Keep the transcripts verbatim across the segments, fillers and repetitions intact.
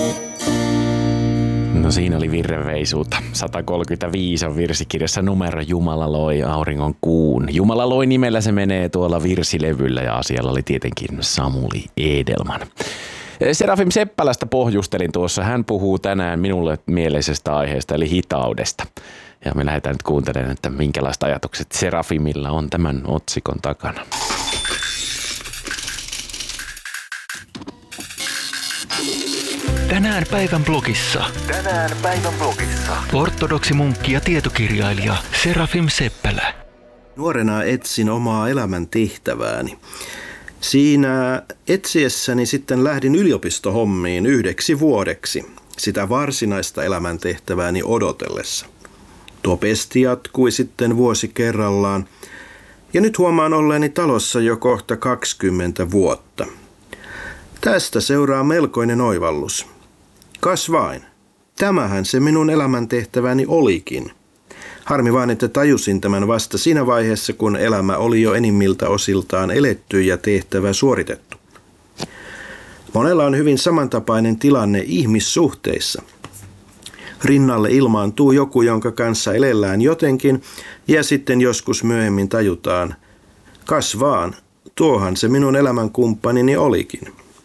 No siinä oli virreveisuutta. sata kolmekymmentäviisi on virsikirjassa numero Jumala loi auringon kuun. Jumala loi nimellä se menee tuolla virsilevyllä ja asialla oli tietenkin Samuli Edelman. Serafim Seppälästä pohjustelin tuossa. Hän puhuu tänään minulle mieleisestä aiheesta eli hitaudesta. Ja me lähdetään nyt kuuntelemaan, että minkälaiset ajatukset Serafimilla on tämän otsikon takana. Tänään päivän blogissa. Tänään päivän blogissa. Ortodoksimunkki ja tietokirjailija Serafim Seppälä. Nuorena etsin omaa elämän tehtävääni. Siinä etsiessäni sitten lähdin yliopistohommiin yhdeksi vuodeksi sitä varsinaista elämäntehtävääni odotellessa. Tuo pesti jatkui sitten vuosi kerrallaan ja nyt huomaan olleeni talossa jo kohta kaksikymmentä vuotta. Tästä seuraa melkoinen oivallus. Kas vain, tämähän se minun elämäntehtäväni olikin. Harmi vain, että tajusin tämän vasta siinä vaiheessa, kun elämä oli jo enimmiltä osiltaan eletty ja tehtävä suoritettu. Monella on hyvin samantapainen tilanne ihmissuhteissa. Rinnalle ilmaantuu joku, jonka kanssa elellään jotenkin, ja sitten joskus myöhemmin tajutaan, kas vaan, tuohan se minun elämänkumppanini olikin.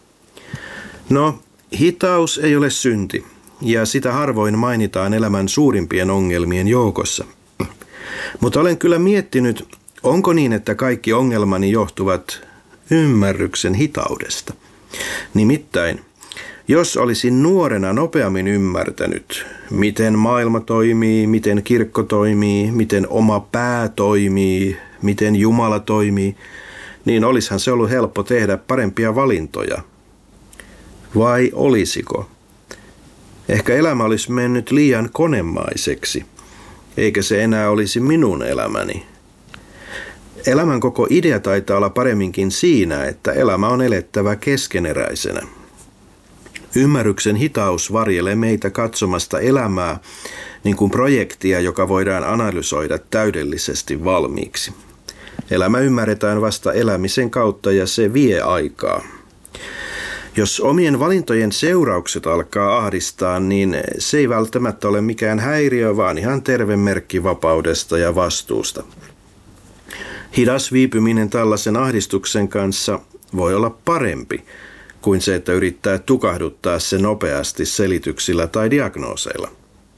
No, hitaus ei ole synti, ja sitä harvoin mainitaan elämän suurimpien ongelmien joukossa. Mutta olen kyllä miettinyt, onko niin, että kaikki ongelmani johtuvat ymmärryksen hitaudesta. Nimittäin, jos olisin nuorena nopeammin ymmärtänyt, miten maailma toimii, miten kirkko toimii, miten oma pää toimii, miten Jumala toimii, niin olisihan se ollut helppo tehdä parempia valintoja. Vai olisiko? Ehkä elämä olisi mennyt liian konemaiseksi, eikä se enää olisi minun elämäni. Elämän koko idea taitaa olla paremminkin siinä, että elämä on elettävä keskeneräisenä. Ymmärryksen hitaus varjelee meitä katsomasta elämää niin kuin projektia, joka voidaan analysoida täydellisesti valmiiksi. Elämä ymmärretään vasta elämisen kautta ja se vie aikaa. Jos omien valintojen seuraukset alkaa ahdistaa, niin se ei välttämättä ole mikään häiriö, vaan ihan terve merkki vapaudesta ja vastuusta. Hidas viipyminen tällaisen ahdistuksen kanssa voi olla parempi kuin se, että yrittää tukahduttaa se nopeasti selityksillä tai diagnooseilla.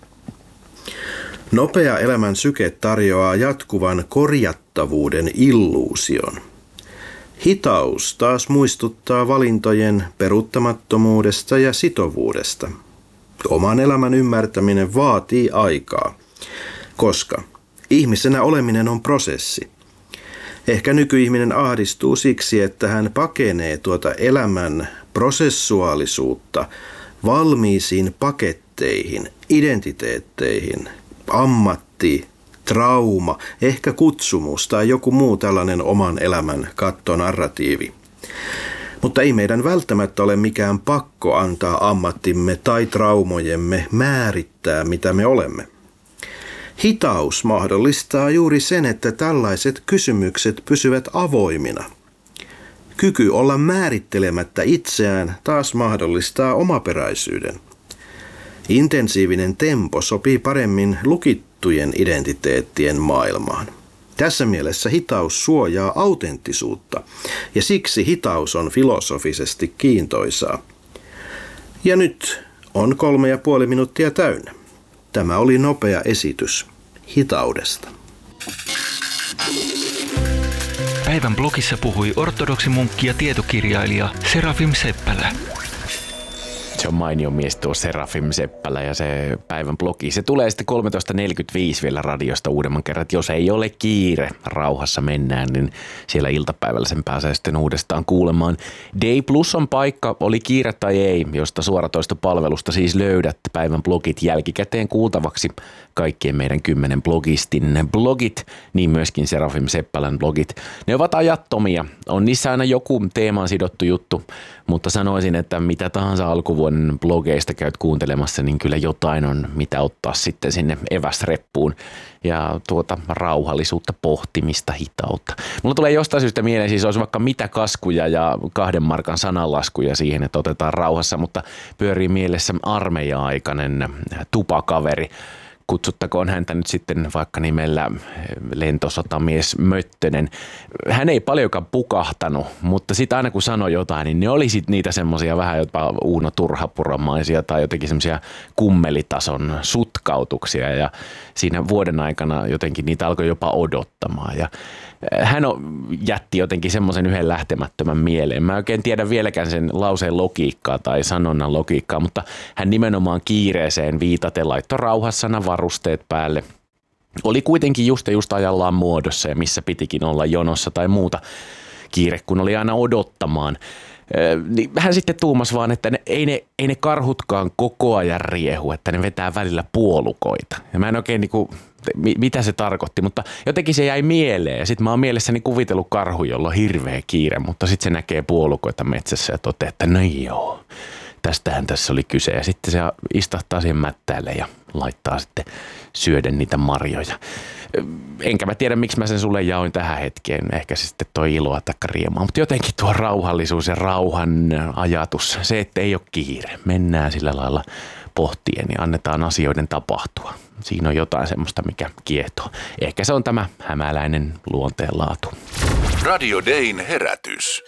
Nopea elämän syke tarjoaa jatkuvan korjattavuuden illuusion. Hitaus taas muistuttaa valintojen peruuttamattomuudesta ja sitovuudesta. Oman elämän ymmärtäminen vaatii aikaa, koska ihmisenä oleminen on prosessi. Ehkä nykyihminen ahdistuu siksi, että hän pakenee tuota elämän prosessuaalisuutta valmiisiin paketteihin, identiteetteihin, ammatti, trauma, ehkä kutsumus tai joku muu tällainen oman elämän kattonarratiivi. Mutta ei meidän välttämättä ole mikään pakko antaa ammattimme tai traumojemme määrittää, mitä me olemme. Hitaus mahdollistaa juuri sen, että tällaiset kysymykset pysyvät avoimina. Kyky olla määrittelemättä itseään taas mahdollistaa omaperäisyyden. Intensiivinen tempo sopii paremmin lukittujen identiteettien maailmaan. Tässä mielessä hitaus suojaa autenttisuutta, ja siksi hitaus on filosofisesti kiintoisaa. Ja nyt on kolme ja puoli minuuttia täynnä. Tämä oli nopea esitys hitaudesta. Päivän blogissa puhui ortodoksimunkki ja tietokirjailija Serafim Seppälä. Se on mainio mies tuo Serafim Seppälä ja se päivän blogi. Se tulee sitten kolmetoista neljäkymmentäviisi vielä radiosta uudemman kerran. Että jos ei ole kiire, rauhassa mennään, niin siellä iltapäivällä sen pääsee sitten uudestaan kuulemaan. Day Plus on paikka, oli kiire tai ei, josta suoratoistopalvelusta siis löydät päivän blogit jälkikäteen kuultavaksi. Kaikkien meidän kymmenen blogistin blogit, niin myöskin Serafim Seppälän blogit. Ne ovat ajattomia. On niissä aina joku teemaan sidottu juttu, mutta sanoisin, että mitä tahansa alkuvuoden Toivon blogeista käyt kuuntelemassa, niin kyllä jotain on mitä ottaa sitten sinne eväsreppuun. Ja tuota rauhallisuutta, pohtimista, hitautta. Mulla tulee jostain syystä mieleen, siis olisi vaikka mitä kaskuja ja kahden markan sananlaskuja siihen, että otetaan rauhassa, mutta pyörii mielessä armeija-aikainen tupakaveri. Kutsuttakoon häntä nyt sitten vaikka nimellä lentosotamies Möttönen. Hän ei paljonkaan pukahtanut, mutta sitten aina kun sanoi jotain, niin ne oli sitten niitä semmoisia vähän jopa Uuno Turhapuramaisia tai jotenkin semmoisia kummelitason sutkautuksia. Ja siinä vuoden aikana jotenkin niitä alkoi jopa odottamaan. Ja hän jätti jotenkin semmoisen yhden lähtemättömän mieleen. Mä en oikein tiedä vieläkään sen lauseen logiikkaa tai sanonnan logiikkaa, mutta hän nimenomaan kiireeseen viitaten laittoi rauhassana varusteet päälle. Oli kuitenkin just ja just ajallaan muodossa ja missä pitikin olla jonossa tai muuta. Kiire kun oli aina odottamaan. Niin hän sitten tuumasi vaan, että ne, ei, ne, ei ne karhutkaan koko ajan riehu, että ne vetää välillä puolukoita. Ja mä en oikein niinku, mitä se tarkoitti, mutta jotenkin se jäi mieleen. Ja sitten mä oon mielessäni kuvitellut karhu, jolla on hirveä kiire, mutta sitten se näkee puolukoita metsässä ja toteaa, että no joo, tästähän tässä oli kyse. Ja sitten se istahtaa siihen mättäälle ja laittaa sitten syödä niitä marjoja. Enkä mä tiedä, miksi mä sen sulle jaoin tähän hetkeen. Ehkä se sitten toi iloa tai riemaa. Mutta jotenkin tuo rauhallisuus ja rauhan ajatus, se, että ei ole kiire. Mennään sillä lailla pohtien ja annetaan asioiden tapahtua. Siinä on jotain semmoista, mikä kiehtoo. Ehkä se on tämä hämäläinen luonteenlaatu. Radio Dayn herätys.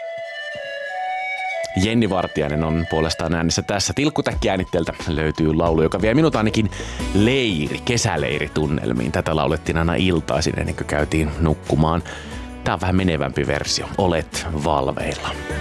Jenni Vartiainen on puolestaan äänessä tässä. Tilkkutäkki-äänitteeltä löytyy laulu, joka vie minut ainakin leiri, kesäleiritunnelmiin. Tätä laulettiin aina iltaisin ennen kuin käytiin nukkumaan. Tää on vähän menevämpi versio. Olet valveilla.